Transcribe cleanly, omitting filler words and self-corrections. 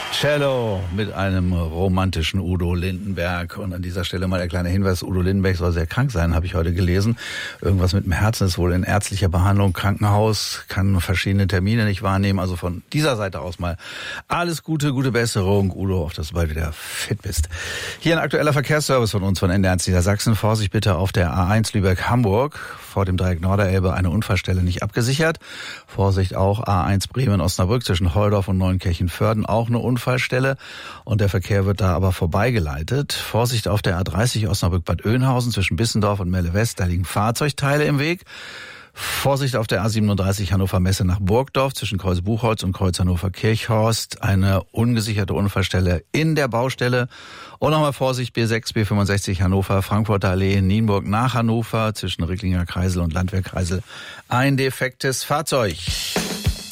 Cello mit einem romantischen Udo Lindenberg. Und an dieser Stelle mal der kleine Hinweis, Udo Lindenberg soll sehr krank sein, habe ich heute gelesen. Irgendwas mit dem Herzen, ist wohl in ärztlicher Behandlung, Krankenhaus, kann verschiedene Termine nicht wahrnehmen. Also von dieser Seite aus mal alles Gute, gute Besserung, Udo, auf dass du bald wieder fit bist. Hier ein aktueller Verkehrsservice von uns von NDR Niedersachsen. Vorsicht bitte auf der A1 Lübeck-Hamburg. Vor dem Dreieck Norderelbe eine Unfallstelle nicht abgesichert. Vorsicht auch A1 Bremen-Osnabrück zwischen Holdorf und Neunkirchen-Vörden, auch eine Unfallstelle. Und der Verkehr wird da aber vorbeigeleitet. Vorsicht auf der A30 Osnabrück-Bad Oeynhausen zwischen Bissendorf und Melle-West, da liegen Fahrzeugteile im Weg. Vorsicht auf der A37 Hannover Messe nach Burgdorf zwischen Kreuz Buchholz und Kreuz Hannover Kirchhorst. Eine ungesicherte Unfallstelle in der Baustelle. Und nochmal Vorsicht B6, B65 Hannover, Frankfurter Allee, Nienburg nach Hannover zwischen Ricklinger Kreisel und Landwehrkreisel. Ein defektes Fahrzeug.